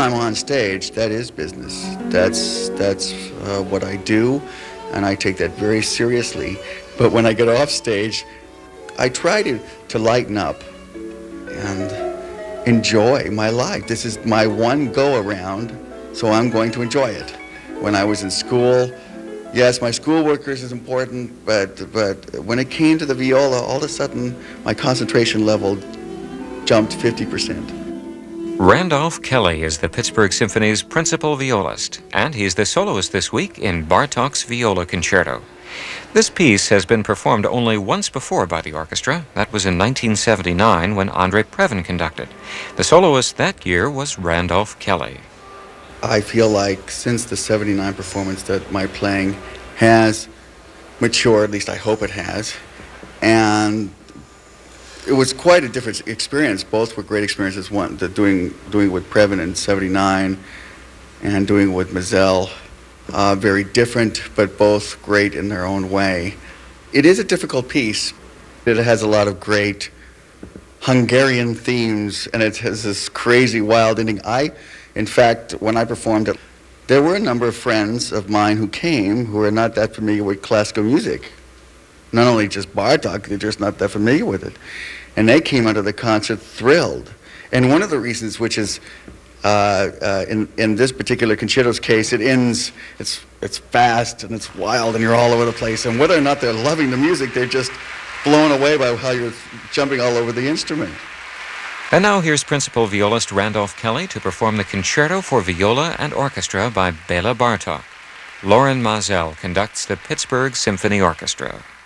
I'm on stage, that is business. That's what I do, and I take that very seriously. But when I get off stage, I try to lighten up and enjoy my life. This is my one go-around, so I'm going to enjoy it. When I was in school, yes, my schoolwork is important, but when it came to the viola, all of a sudden my concentration level jumped 50%. Randolph Kelly is the Pittsburgh Symphony's principal violist, and he's the soloist this week in Bartók's Viola Concerto. This piece has been performed only once before by the orchestra. That was in 1979 when Andre Previn conducted. The soloist that year was Randolph Kelly. I feel like since the 79 performance that my playing has matured, at least I hope it has, and it was quite a different experience. Both were great experiences. One, doing with Previn in '79, and doing with Mazel, very different, but both great in their own way. It is a difficult piece. It has a lot of great Hungarian themes, and it has this crazy, wild ending. In fact, when I performed it, there were a number of friends of mine who came who are not that familiar with classical music. Not only just Bartók, they're just not that familiar with it. And they came out of the concert thrilled. And one of the reasons, which is in this particular concerto's case, it ends, it's fast and it's wild and you're all over the place. And whether or not they're loving the music, they're just blown away by how you're jumping all over the instrument. And now here's principal violist Randolph Kelly to perform the Concerto for Viola and Orchestra by Béla Bartók. Loren Maazel conducts the Pittsburgh Symphony Orchestra.